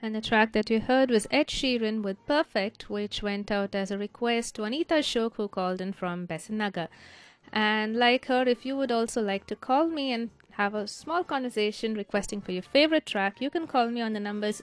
And the track that you heard was Ed Sheeran with Perfect, which went out as a request to Anita Ashok, who called in from Besanagar. And like her, if you would also like to call me and have a small conversation requesting for your favorite track, you can call me on the numbers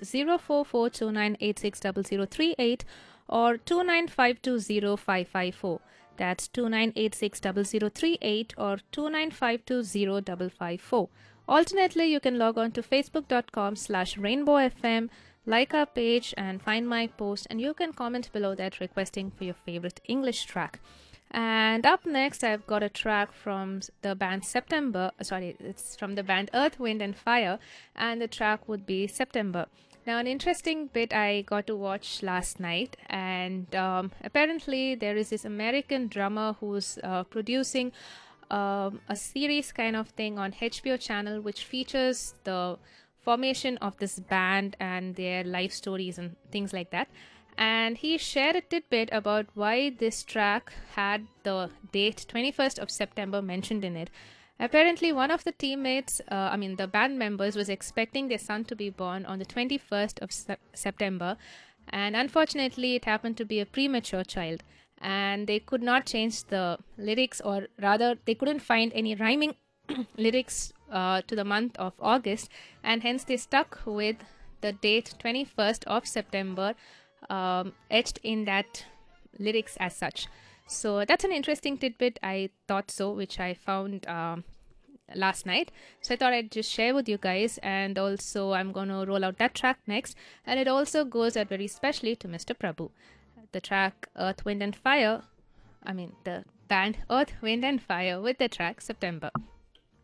04429860038 or 295205554. That's 29860038 or 295205554. Alternately, you can log on to facebook.com/rainbowfm, like our page and find my post, and you can comment below that requesting for your favorite English track. And up next, I've got a track from the band it's from the band Earth, Wind and Fire, and the track would be September. Now, an interesting bit I got to watch last night, and apparently there is this American drummer who's producing a series kind of thing on HBO channel, which features the formation of this band and their life stories and things like that. And he shared a tidbit about why this track had the date 21st of September mentioned in it. Apparently, one of the teammates, the band members, was expecting their son to be born on the 21st of September, and unfortunately, it happened to be a premature child. And they could not change the lyrics, or rather, they couldn't find any rhyming lyrics to the month of August, and hence they stuck with the date 21st of September etched in that lyrics as such. So that's an interesting tidbit, I thought so, which I found last night. So I thought I'd just share with you guys, and also I'm going to roll out that track next, and it also goes out very specially to Mr. Prabhu. The track Earth, Wind and Fire, the band Earth, Wind and Fire with the track September.